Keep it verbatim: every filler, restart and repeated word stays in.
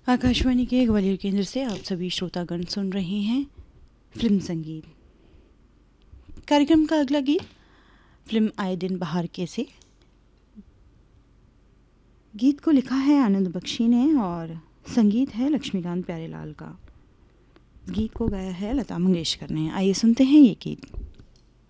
आकाशवाणी के ग्वालियर केंद्र से आप सभी श्रोतागण सुन रहे हैं फिल्म संगीत। कार्यक्रम का अगला गीत फिल्म आए दिन बहार के से। गीत को लिखा है आनंद बख्शी ने और संगीत है लक्ष्मीकांत प्यारेलाल का। गीत को गाया है लता मंगेशकर ने। आइए सुनते हैं ये गीत।